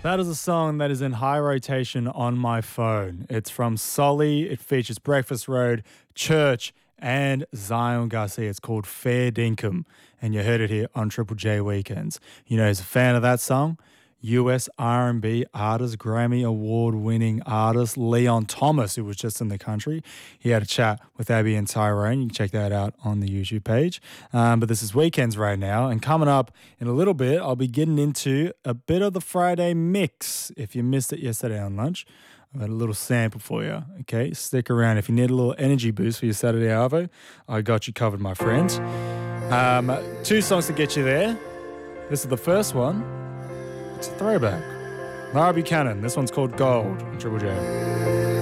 That is a song that is in high rotation on my phone. It's from Solly. It features Breakfast Road, Church, and Zion Garcia. It's called Fair Dinkum, and you heard it here on Triple J Weekends. You know who's a fan of that song? US R&B artist, Grammy Award-winning artist Leon Thomas, who was just in the country. He had a chat with Abby and Tyrone. You can check that out on the YouTube page. But this is Weekends right now, and coming up in a little bit, I'll be getting into a bit of the Friday mix. If you missed it yesterday on lunch, I've got a little sample for you, okay? Stick around. If you need a little energy boost for your Saturday arvo, I got you covered, my friend. Two songs to get you there. This is the first one. It's a throwback. Mara Buchanan. This one's called Gold on Triple J.